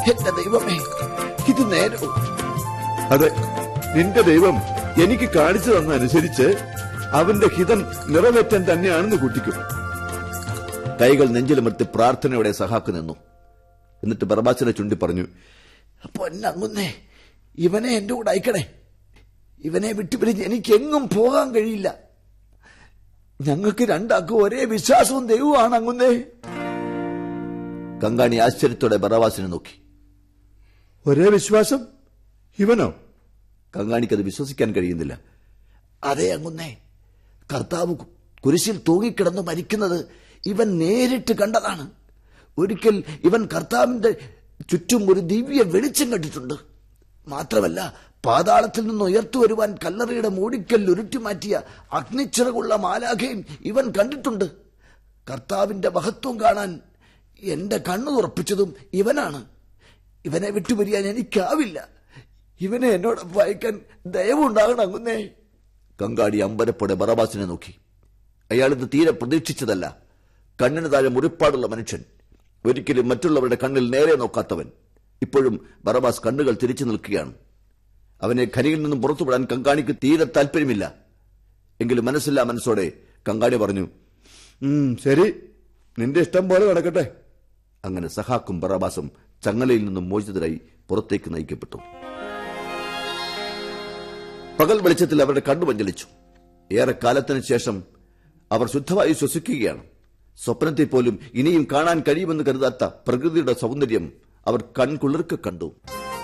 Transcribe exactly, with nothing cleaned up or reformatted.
എന്റെ ദൈവമേ, ഇത് നേരവും? അതെ, നിന്റെ ദൈവം എനിക്ക് കാണിച്ചു തന്നനുസരിച്ച് അവന്റെ ഹിതം നിറവേറ്റാൻ തന്നെയാണെന്ന് കൂട്ടിക്കും. കൈകൾ നെഞ്ചിലുമർത്തി പ്രാർത്ഥനയോടെ സഹാക്ക് നിന്നു. എന്നിട്ട് ബർബാസിനെ ചുണ്ടി പറഞ്ഞു, അപ്പൊ എന്നങ്ങുന്നേ, ഇവനെ എന്റെ കൂടെ അയക്കണേ. ഇവനെ വിട്ടുപിരിഞ്ഞ് എനിക്ക് എങ്ങും പോകാൻ കഴിയില്ല. ഞങ്ങൾക്ക് രണ്ടാക്കും ഒരേ വിശ്വാസവും ദൈവമാണ് അങ്ങുന്നേ. കങ്കാണി ആശ്ചര്യത്തോടെ ബർബാസിനെ നോക്കി. ഒരേ വിശ്വാസം? ഇവനോ? കങ്കാണിക്കത് വിശ്വസിക്കാൻ കഴിയുന്നില്ല. അതേ അങ്ങുന്നേ, കർത്താവ് കുരിശിൽ തൂങ്ങിക്കിടന്ന് മരിക്കുന്നത് ഇവൻ നേരിട്ട് കണ്ടതാണ്. ഒരിക്കൽ ഇവൻ കർത്താവിന്റെ ചുറ്റും ഒരു ദിവ്യ വെളിച്ചം കണ്ടിട്ടുണ്ട്. മാത്രമല്ല, പാതാളത്തിൽ നിന്ന് ഉയർത്തു വരുവാൻ കല്ലറയുടെ മൂടിക്കൽ ഉരുട്ടിമാറ്റിയ അഗ്നിച്ചിറകുള്ള മാലാഖയും ഇവൻ കണ്ടിട്ടുണ്ട്. കർത്താവിന്റെ മഹത്വം കാണാൻ എന്റെ കണ്ണു തുറപ്പിച്ചതും ഇവനാണ്. ഇവനെ വിട്ടുപിരിയാൻ എനിക്കാവില്ല. ഇവനെ എന്നോടൊപ്പം അയക്കാൻ ദയവുണ്ടാകണം അങ്ങുന്നേ. കങ്കാണി അമ്പരപ്പോടെ ബർബാസിനെ നോക്കി. അയാളിത് തീരെ പ്രതീക്ഷിച്ചതല്ല. കണ്ണിന് താഴെ മുറിപ്പാടുള്ള മനുഷ്യൻ, ഒരിക്കലും മറ്റുള്ളവരുടെ കണ്ണിൽ നേരെ നോക്കാത്തവൻ. ഇപ്പോഴും ബർബാസ് കണ്ണുകൾ തിരിച്ചു നിൽക്കുകയാണ്. അവനെ ഖനിയിൽ നിന്നും പുറത്തുവിടാൻ കങ്കാണിക്ക് തീരെ താല്പര്യമില്ല. എങ്കിലും മനസ്സില്ലാ മനസ്സോടെ കങ്കാണി പറഞ്ഞു, ശരി, നിന്റെ ഇഷ്ടം പോലെ നടക്കട്ടെ. അങ്ങനെ സഹാക്കും ബർബാസും ചങ്ങലയിൽ നിന്നും മോചിതരായി പുറത്തേക്ക് നയിക്കപ്പെട്ടു. പകൽ വെളിച്ചത്തിൽ അവരുടെ കണ്ണു മഞ്ഞളിച്ചു. ഏറെക്കാലത്തിന് ശേഷം അവർ ശുദ്ധമായി ശ്വസിക്കുകയാണ്. സ്വപ്നത്തിൽ പോലും ഇനിയും കാണാൻ കഴിയുമെന്ന് കരുതാത്ത പ്രകൃതിയുടെ സൗന്ദര്യം അവർ കൺകുളിർക്ക് കണ്ടു.